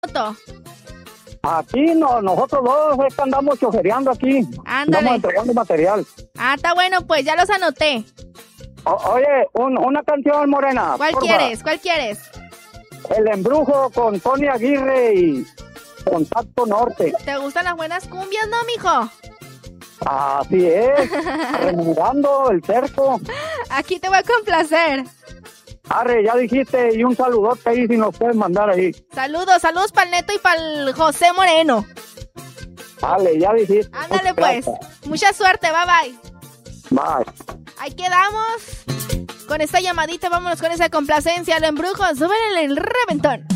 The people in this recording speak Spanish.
Aquí no, nosotros dos es que andamos chofereando aquí. Ándale. Estamos entregando material. Ah, está bueno, pues ya los anoté. Oye, una canción, Morena. ¿Cuál porfa. quieres? ¿Cuál quieres? El Embrujo con Tony Aguirre y Contacto Norte. ¿Te gustan las buenas cumbias, no, mijo? Así es. Remendando el cerco. Aquí te voy a complacer. Arre, ya dijiste, y un saludote ahí si nos puedes mandar ahí. Saludos para el Neto y para el José Moreno. Vale, ya dijiste. Ándale pues. Mucha suerte, bye bye. Bye. Ahí quedamos. Con esta llamadita, vámonos con esa complacencia. El Embrujo, súbele el reventón.